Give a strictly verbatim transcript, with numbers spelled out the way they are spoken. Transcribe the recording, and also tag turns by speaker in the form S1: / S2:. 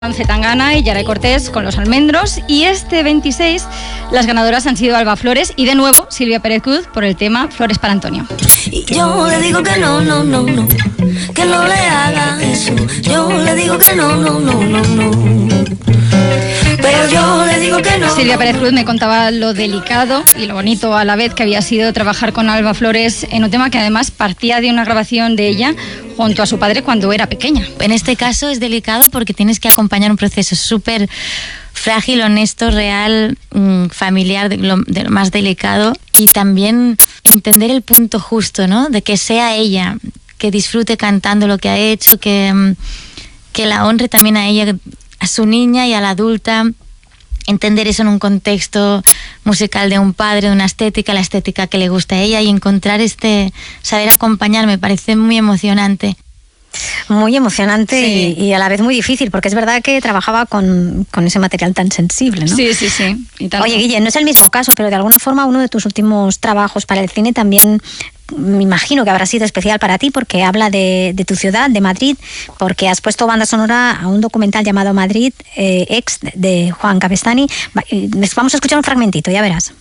S1: Zetangana y Yaray Cortés con Los Almendros, y este veintiséis las ganadoras han sido Alba Flores y de nuevo Silvia Pérez Cruz por el tema Flores para Antonio.
S2: Y yo le digo que no, no, no, no, que no le haga eso. Yo le digo que no, no, no, no, no. Pero yo le digo que no.
S1: Silvia Pérez Cruz me contaba lo delicado y lo bonito a la vez que había sido trabajar con Alba Flores en un tema que además partía de una grabación de ella junto a su padre cuando era pequeña.
S3: En este caso es delicado porque tienes que acompañar un proceso súper frágil, honesto, real, familiar, de lo, de lo más delicado, y también entender el punto justo, ¿no? De que sea ella, que disfrute cantando lo que ha hecho, que, que la honre también a ella, a su niña y a la adulta. Entender eso en un contexto musical de un padre, de una estética, la estética que le gusta a ella, y encontrar este saber acompañar me parece muy emocionante.
S4: Muy emocionante,
S1: sí.
S4: y, y a la vez muy difícil, porque es verdad que trabajaba con, con ese material tan sensible, ¿no?
S1: Sí, sí, sí. Y
S4: Oye, Guille, no es el mismo caso, pero de alguna forma uno de tus últimos trabajos para el cine también me imagino que habrá sido especial para ti, porque habla de, de tu ciudad, de Madrid, porque has puesto banda sonora a un documental llamado Madrid, eh, ex de Juan Cabestany. Vamos a escuchar un fragmentito, ya verás.